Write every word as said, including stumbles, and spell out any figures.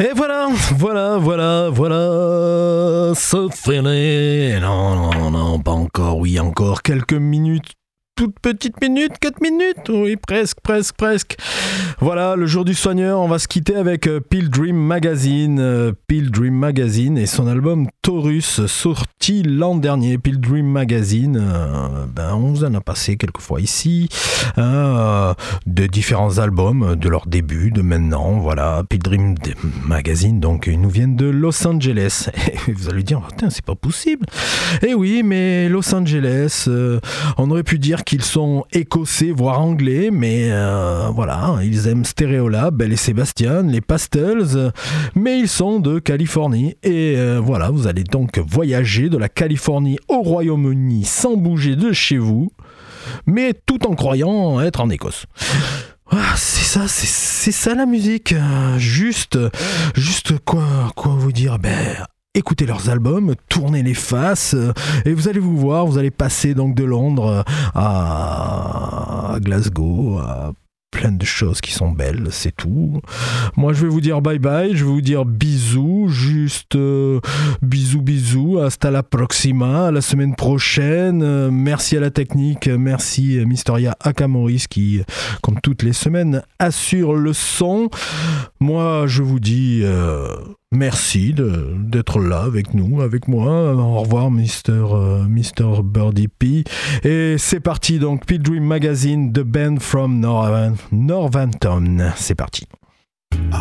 Et voilà, voilà, voilà, voilà, ce feeling. Non, non, non, pas encore, oui, encore quelques minutes. Toute petite minute, quatre minutes, oui, presque, presque, presque. Voilà, le jour du soigneur, on va se quitter avec Pilgrim Magazine. Euh, Pilgrim Magazine et son album Taurus, sorti l'an dernier. Pilgrim Magazine, euh, ben, on vous en a passé quelques fois ici. Euh, de différents albums, de leur début, de maintenant. Voilà, Pilgrim Magazine, donc ils nous viennent de Los Angeles. Et vous allez dire, oh, c'est pas possible. Eh oui, mais Los Angeles, euh, on aurait pu dire qu'ils sont écossais, voire anglais, mais euh, voilà, ils aiment Stereolab, Belle et Sébastien, les Pastels, euh, mais ils sont de Californie. Et euh, voilà, vous allez donc voyager de la Californie au Royaume-Uni sans bouger de chez vous, mais tout en croyant être en Écosse. Ah, c'est ça, c'est, c'est ça la musique. Juste, juste quoi, quoi vous dire, ben... écoutez leurs albums, tournez les faces euh, et vous allez vous voir, vous allez passer donc de Londres à, à Glasgow, à plein de choses qui sont belles, c'est tout. Moi je vais vous dire bye bye, je vais vous dire bisous, juste euh, bisous bisous, hasta la proxima, à la semaine prochaine. Euh, merci à la technique, merci Mysteria Akamoris qui, comme toutes les semaines, assure le son. Moi je vous dis... Euh, Merci de, d'être là avec nous, avec moi. Au revoir, Mister Euh, Mister Birdie P. Et c'est parti, donc, Pilgrim Magazine, The Band from Northampton. C'est parti.